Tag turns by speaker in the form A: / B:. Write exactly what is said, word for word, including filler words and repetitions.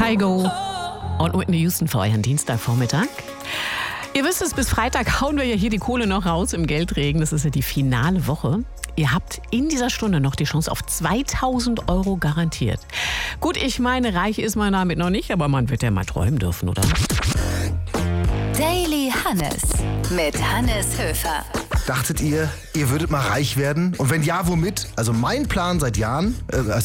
A: Kygo und Whitney Houston für euren Dienstagvormittag. Ihr wisst es, bis Freitag hauen wir ja hier die Kohle noch raus im Geldregen. Das ist ja die finale Woche. Ihr habt in dieser Stunde noch die Chance auf zweitausend Euro garantiert. Gut, ich meine, reich ist man damit noch nicht, aber man wird ja mal träumen dürfen, oder?
B: Daily Hannes mit Hannes Höfer.
C: Dachtet ihr, ihr würdet mal reich werden? Und wenn ja, womit? Also mein Plan seit Jahren, äh, also